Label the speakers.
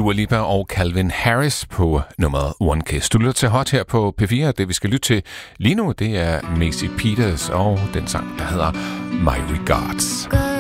Speaker 1: Dua Lipa og Calvin Harris på nummeret One Kiss. Du lytter til Hot her på P4. Det vi skal lytte til lige nu, det er Macy Peters og den sang, der hedder My Regards.